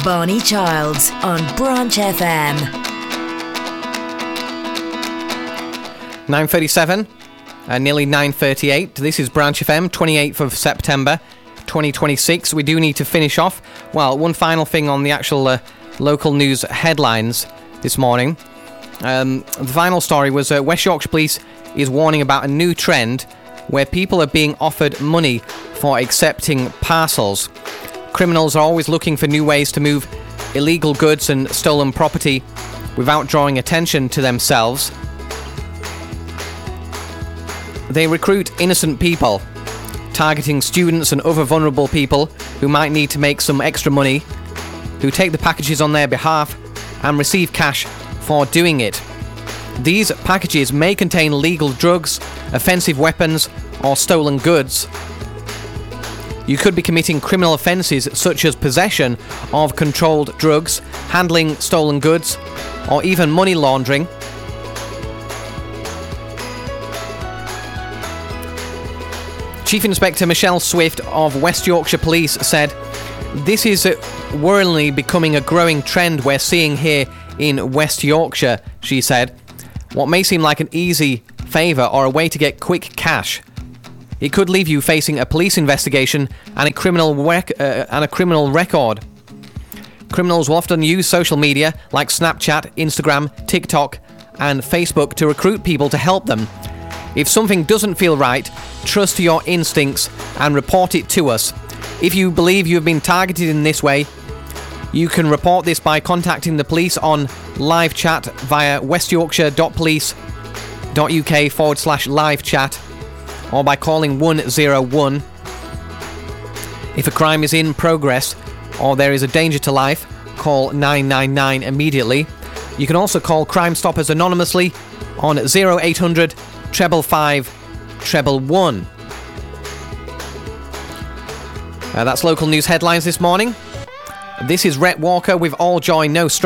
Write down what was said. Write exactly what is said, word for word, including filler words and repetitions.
Barney Childs on Branch F M. nine thirty-seven, uh, nearly nine thirty-eight. This is Branch F M, twenty-eighth of September, twenty twenty-six. We do need to finish off. Well, one final thing on the actual uh, local news headlines this morning. Um, the final story was uh, West Yorkshire Police is warning about a new trend where people are being offered money for accepting parcels. Criminals are always looking for new ways to move illegal goods and stolen property without drawing attention to themselves. They recruit innocent people, targeting students and other vulnerable people who might need to make some extra money, who take the packages on their behalf and receive cash for doing it. These packages may contain legal drugs, offensive weapons, or stolen goods. You could be committing criminal offences such as possession of controlled drugs, handling stolen goods, or even money laundering. Chief Inspector Michelle Swift of West Yorkshire Police said, "This is worryingly becoming a growing trend we're seeing here in West Yorkshire," she said. "What may seem like an easy favour or a way to get quick cash, it could leave you facing a police investigation and a criminal rec- uh, and a criminal record. Criminals will often use social media like Snapchat, Instagram, TikTok, and Facebook to recruit people to help them. If something doesn't feel right, trust your instincts and report it to us. If you believe you have been targeted in this way, you can report this by contacting the police on live chat via westyorkshire.police.uk forward slash live chat or by calling one zero one. If a crime is in progress or there is a danger to life, call nine nine nine immediately. You can also call Crime Stoppers anonymously on oh eight hundred, five five five, one one one. Uh, that's local news headlines this morning. This is Rhett Walker with All Joy No Stress.